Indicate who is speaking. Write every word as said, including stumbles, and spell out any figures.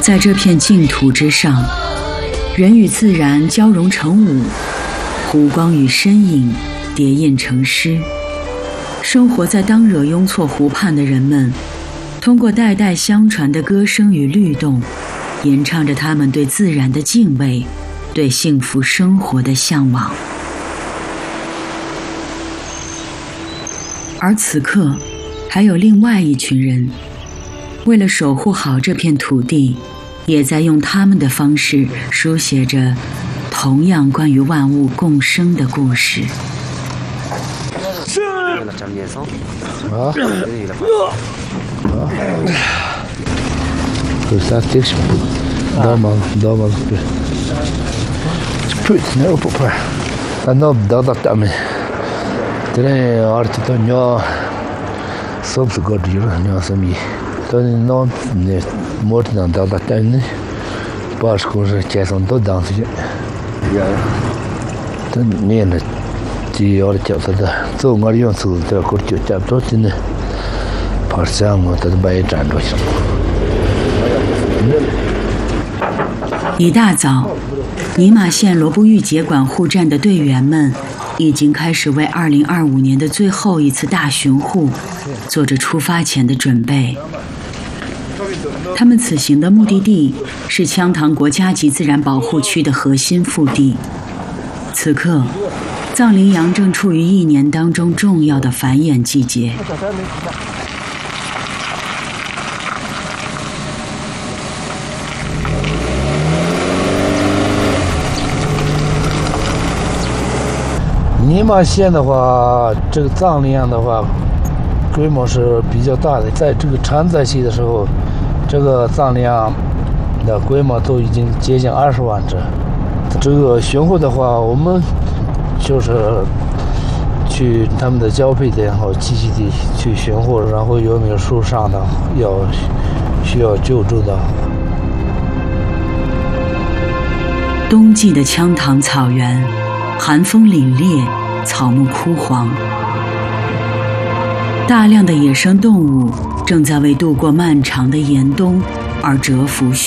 Speaker 1: 在这片净土之上，人与自然交融成舞，湖光与身影叠印成诗。生活在当惹雍措湖畔的人们，通过代代相传的歌声与律动，吟唱着他们对自然的敬畏，对幸福生活的向往。而此刻，还有另外一群人，为了守护好这片土地，也在用他们的方式书写着同样关于万物共生的故事。
Speaker 2: 啊Kısa tek şimdi. Damal, damal. Püt ne o papa. Ana dada tamam. Tere artık da ne sabzı görüyor ne sami. Tani non ne mortdan dada tamam. Başka bir kesin de dansı. Ya. Tani ne ne chỉ ở chỗ đó, chỗ ngồi yên sự thì có chuyện chậm tốt thế này, phát sáng mà ta bay tràn rồi.
Speaker 1: 一大早，尼玛县罗布玉节管护站的队员们已经开始为二零二五年的最后一次大巡护做着出发前的准备。他们此行的目的地是羌塘国家级自然保护区的核心腹地。此刻，藏羚羊正处于一年当中重要的繁衍季节。
Speaker 2: 尼玛县的话，这个藏羚羊的话，规模是比较大的。在这个产崽期的时候，这个藏羚羊的规模都已经接近二十万只。这个巡护的话，我们就是去他们的交配点和栖息地去巡护，然后有没有受伤的，要需要救助的。
Speaker 1: 冬季的羌塘草原，寒风凛冽，草木枯黄，大量的野生动物正在为度过漫长的严冬而蛰伏